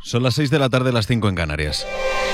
Son las 6 de la tarde, las 5 en Canarias.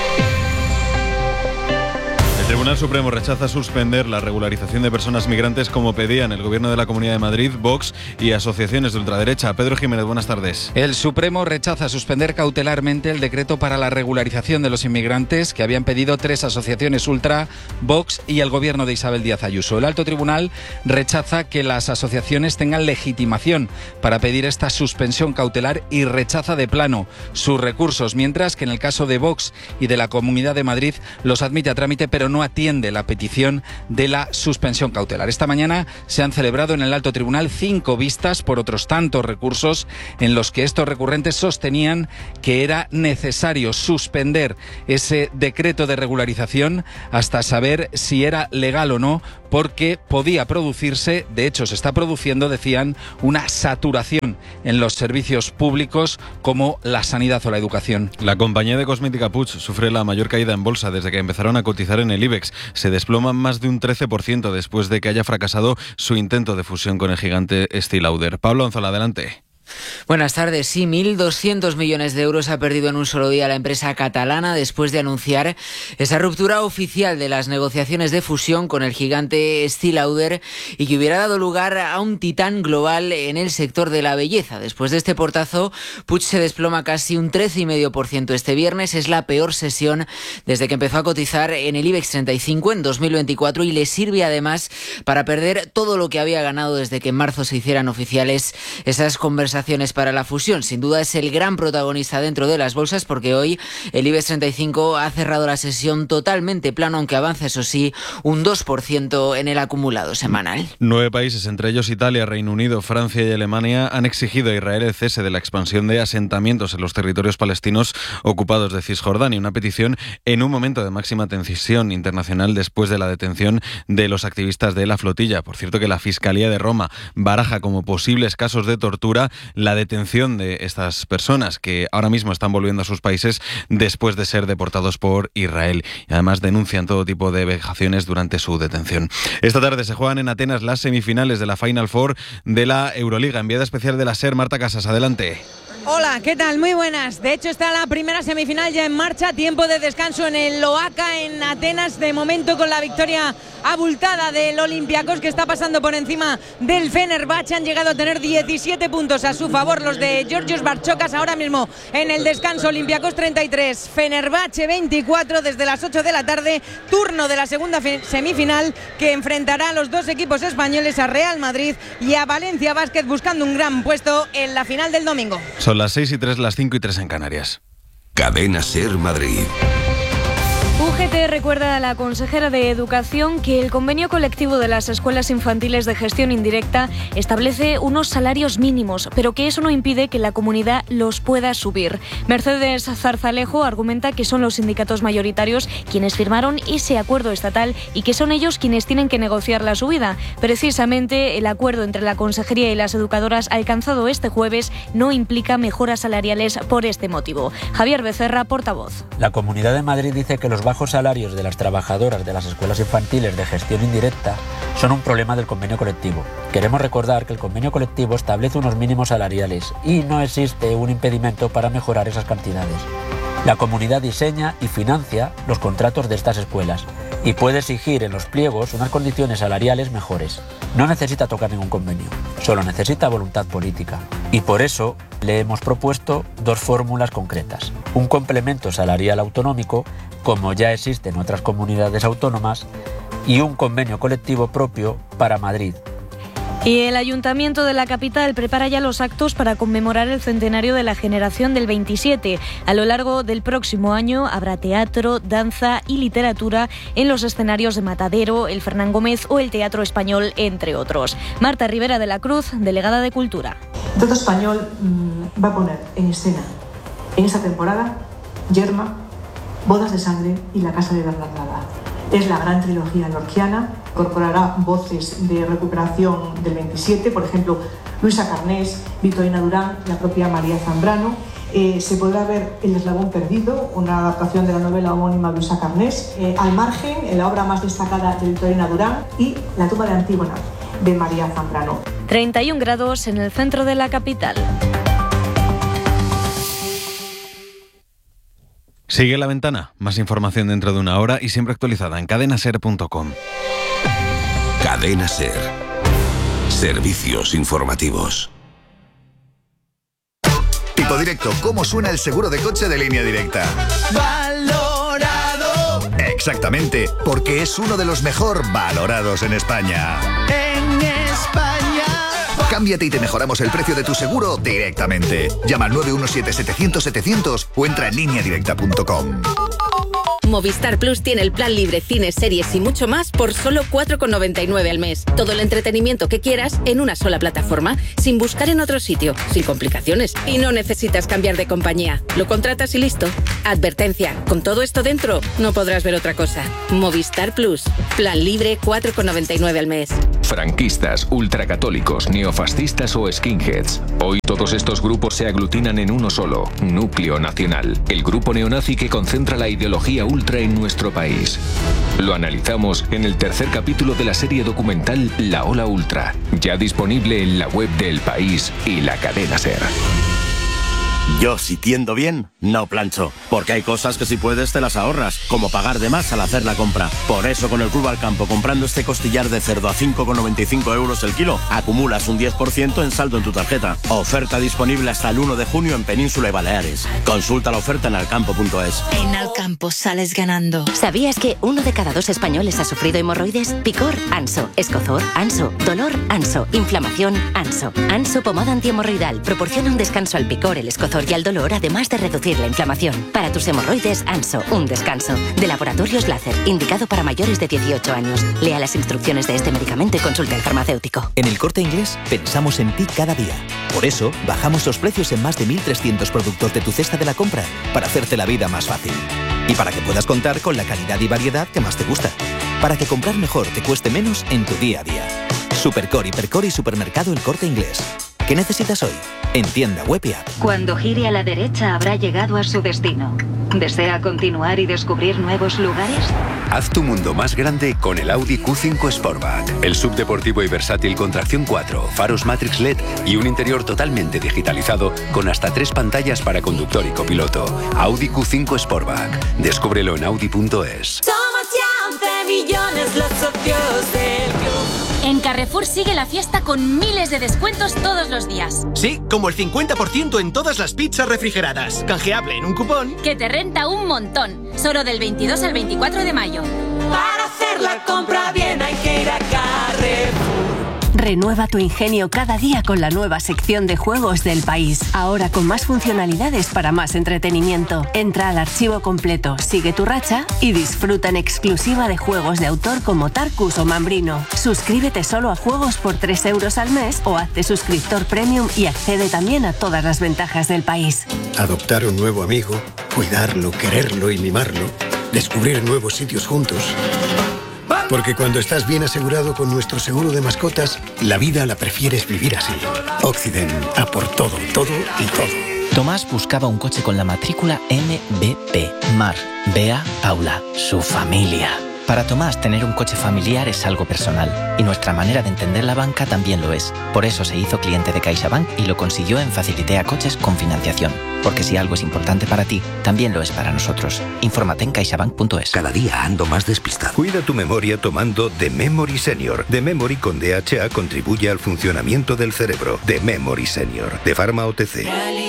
El Tribunal Supremo rechaza suspender la regularización de personas migrantes como pedían el Gobierno de la Comunidad de Madrid, Vox y asociaciones de ultraderecha. Pedro Jiménez, buenas tardes. El Supremo rechaza suspender cautelarmente el decreto para la regularización de los inmigrantes que habían pedido 3 asociaciones ultra, Vox y el Gobierno de Isabel Díaz Ayuso. El Alto Tribunal rechaza que las asociaciones tengan legitimación para pedir esta suspensión cautelar y rechaza de plano sus recursos, mientras que en el caso de Vox y de la Comunidad de Madrid los admite a trámite, pero no atiende la petición de la suspensión cautelar. Esta mañana se han celebrado en el Alto Tribunal 5 vistas por otros tantos recursos en los que estos recurrentes sostenían que era necesario suspender ese decreto de regularización hasta saber si era legal o no, porque podía producirse, de hecho se está produciendo, decían, una saturación en los servicios públicos como la sanidad o la educación. La compañía de cosmética Puig sufre la mayor caída en bolsa desde que empezaron a cotizar en el IBEX. Se desploman más de un 13% después de que haya fracasado su intento de fusión con el gigante Estée Lauder. Pablo Anzola, adelante. Buenas tardes. Sí, 1.200 millones de euros ha perdido en un solo día la empresa catalana después de anunciar esa ruptura oficial de las negociaciones de fusión con el gigante Estée Lauder y que hubiera dado lugar a un titán global en el sector de la belleza. Después de este portazo, Puig se desploma casi un 13,5% este viernes. Es la peor sesión desde que empezó a cotizar en el IBEX 35 en 2024 y le sirve además para perder todo lo que había ganado desde que en marzo se hicieran oficiales esas conversaciones para la fusión. Sin duda es el gran protagonista dentro de las bolsas porque hoy el IBEX 35 ha cerrado la sesión totalmente plano, aunque avanza, eso sí, un 2% en el acumulado semanal. 9 países, entre ellos Italia, Reino Unido, Francia y Alemania, han exigido a Israel el cese de la expansión de asentamientos en los territorios palestinos ocupados de Cisjordania, una petición en un momento de máxima tensión internacional después de la detención de los activistas de la flotilla. Por cierto, que la Fiscalía de Roma baraja como posibles casos de tortura la detención de estas personas que ahora mismo están volviendo a sus países después de ser deportados por Israel. Y además denuncian todo tipo de vejaciones durante su detención. Esta tarde se juegan en Atenas las semifinales de la Final Four de la Euroliga. Enviada especial de la SER, Marta Casas, adelante. Hola, ¿qué tal? Muy buenas. De hecho está la primera semifinal ya en marcha, tiempo de descanso en el Oaca en Atenas, de momento con la victoria abultada del Olympiacos que está pasando por encima del Fenerbahce. Han llegado a tener 17 puntos a su favor los de Georgios Barchokas ahora mismo en el descanso. Olympiacos 33, Fenerbahce 24 desde las 8 de la tarde, turno de la segunda semifinal que enfrentará a los dos equipos españoles, a Real Madrid y a Valencia Basket, buscando un gran puesto en la final del domingo. Son las 6:03, las 5:03 en Canarias. Cadena SER Madrid. UGT recuerda a la consejera de Educación que el convenio colectivo de las escuelas infantiles de gestión indirecta establece unos salarios mínimos, pero que eso no impide que la comunidad los pueda subir. Mercedes Zarzalejo argumenta que son los sindicatos mayoritarios quienes firmaron ese acuerdo estatal y que son ellos quienes tienen que negociar la subida. Precisamente el acuerdo entre la consejería y las educadoras alcanzado este jueves no implica mejoras salariales por este motivo. Javier Becerra, portavoz. La Comunidad de Madrid dice que los bajos salarios de las trabajadoras de las escuelas infantiles de gestión indirecta son un problema del convenio colectivo. Queremos recordar que el convenio colectivo establece unos mínimos salariales y no existe un impedimento para mejorar esas cantidades. La comunidad diseña y financia los contratos de estas escuelas y puede exigir en los pliegos unas condiciones salariales mejores. No necesita tocar ningún convenio, solo necesita voluntad política. Y por eso le hemos propuesto 2 fórmulas concretas. Un complemento salarial autonómico, como ya existe en otras comunidades autónomas, y un convenio colectivo propio para Madrid. Y el Ayuntamiento de la capital prepara ya los actos para conmemorar el centenario de la generación del 27. A lo largo del próximo año habrá teatro, danza y literatura en los escenarios de Matadero, el Fernán Gómez o el Teatro Español, entre otros. Marta Rivera de la Cruz, delegada de Cultura. El Teatro Español va a poner en escena en esta temporada Yerma, Bodas de Sangre y La Casa de Bernarda. Es la gran trilogía lorquiana, incorporará voces de recuperación del 27, por ejemplo, Luisa Carnés, Victorina Durán, la propia María Zambrano. Se podrá ver El eslabón perdido, una adaptación de la novela homónima de Luisa Carnés. Al margen, la obra más destacada de Victorina Durán y La tumba de Antígona, de María Zambrano. 31 grados en el centro de la capital. Sigue La Ventana. Más información dentro de una hora y siempre actualizada en cadenaser.com. Cadena Ser. Servicios informativos. Tipo Directo, ¿cómo suena el seguro de coche de Línea Directa? ¡Valorado! Exactamente, porque es uno de los mejor valorados en España. ¡En España! Cámbiate y te mejoramos el precio de tu seguro directamente. Llama al 917-700-700 o entra en lineadirecta.com. Movistar Plus tiene el plan libre, cines, series y mucho más por solo 4,99 al mes. Todo el entretenimiento que quieras en una sola plataforma, sin buscar en otro sitio, sin complicaciones. Y no necesitas cambiar de compañía. Lo contratas y listo. Advertencia, con todo esto dentro, no podrás ver otra cosa. Movistar Plus. Plan libre, 4,99 al mes. Franquistas, ultracatólicos, neofascistas o skinheads. Hoy todos estos grupos se aglutinan en uno solo, Núcleo Nacional, el grupo neonazi que concentra la ideología ultra en nuestro país. Lo analizamos en el tercer capítulo de la serie documental La Ola Ultra, ya disponible en la web de El País y la cadena SER. Yo, si tiendo bien, no plancho, porque hay cosas que si puedes te las ahorras, como pagar de más al hacer la compra. Por eso con el Club Alcampo, comprando este costillar de cerdo a 5,95 euros el kilo, acumulas un 10% en saldo en tu tarjeta. Oferta disponible hasta el 1 de junio en Península y Baleares. Consulta la oferta en alcampo.es. En Alcampo sales ganando. ¿Sabías que 1 de cada 2 españoles ha sufrido hemorroides? Picor, Anso. Escozor, Anso. Dolor, Anso. Inflamación, Anso. Anso pomada antihemorroidal proporciona un descanso al picor, el escozor y al dolor, además de reducir la inflamación. Para tus hemorroides, Anso, un descanso. De Laboratorios Láser, indicado para mayores de 18 años. Lea las instrucciones de este medicamento y consulte al farmacéutico. En El Corte Inglés pensamos en ti cada día. Por eso, bajamos los precios en más de 1.300 productos de tu cesta de la compra, para hacerte la vida más fácil. Y para que puedas contar con la calidad y variedad que más te gusta. Para que comprar mejor te cueste menos en tu día a día. Supercore, Hipercore y Supermercado El Corte Inglés. ¿Qué necesitas hoy? En tienda web y app. Cuando gire a la derecha habrá llegado a su destino. ¿Desea continuar y descubrir nuevos lugares? Haz tu mundo más grande con el Audi Q5 Sportback. El subdeportivo y versátil con tracción 4, faros Matrix LED y un interior totalmente digitalizado con hasta 3 pantallas para conductor y copiloto. Audi Q5 Sportback. Descúbrelo en audi.es. Somos ya 11 millones los socios del club. En Carrefour sigue la fiesta con miles de descuentos todos los días. Sí, como el 50% en todas las pizzas refrigeradas. Canjeable en un cupón que te renta un montón. Solo del 22 al 24 de mayo. Para hacer la compra bien hay que ir a Carrefour. Renueva tu ingenio cada día con la nueva sección de juegos del País. Ahora con más funcionalidades para más entretenimiento. Entra al archivo completo, sigue tu racha y disfruta en exclusiva de juegos de autor como Tarkus o Mambrino. Suscríbete solo a juegos por 3 euros al mes o hazte suscriptor premium y accede también a todas las ventajas del País. Adoptar un nuevo amigo, cuidarlo, quererlo y mimarlo. Descubrir nuevos sitios juntos. Porque cuando estás bien asegurado con nuestro seguro de mascotas, la vida la prefieres vivir así. Occident, a por todo, todo y todo. Tomás buscaba un coche con la matrícula MBP. Mar, Bea, Paula, su familia. Para Tomás, tener un coche familiar es algo personal. Y nuestra manera de entender la banca también lo es. Por eso se hizo cliente de CaixaBank y lo consiguió en Facilitea Coches con financiación. Porque si algo es importante para ti, también lo es para nosotros. Infórmate en caixabank.es. Cada día ando más despistado. Cuida tu memoria tomando The Memory Senior. The Memory con DHA contribuye al funcionamiento del cerebro. The Memory Senior, de Pharma OTC.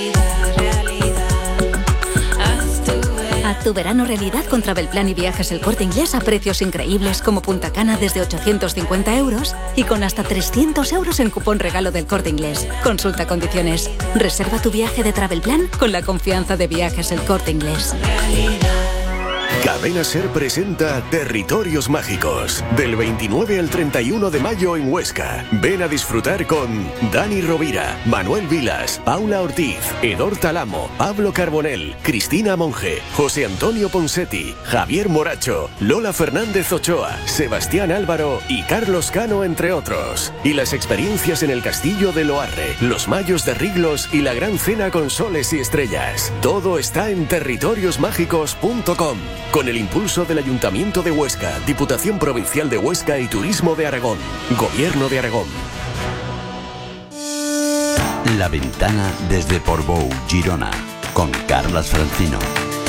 Haz tu verano realidad con Travelplan y Viajes El Corte Inglés a precios increíbles como Punta Cana desde 850 euros y con hasta 300 euros en cupón regalo del Corte Inglés. Consulta condiciones. Reserva tu viaje de Travelplan con la confianza de Viajes El Corte Inglés. Cadena Ser presenta Territorios Mágicos, del 29 al 31 de mayo en Huesca. Ven a disfrutar con Dani Rovira, Manuel Vilas, Paula Ortiz, Edor Talamo, Pablo Carbonell, Cristina Monge, José Antonio Ponsetti, Javier Moracho, Lola Fernández Ochoa, Sebastián Álvaro y Carlos Cano, entre otros. Y las experiencias en el Castillo de Loarre, los Mayos de Riglos y la Gran Cena con Soles y Estrellas. Todo está en territoriosmágicos.com. Con el impulso del Ayuntamiento de Huesca, Diputación Provincial de Huesca y Turismo de Aragón. Gobierno de Aragón. La Ventana desde Portbou, Girona, con Carlas Francino.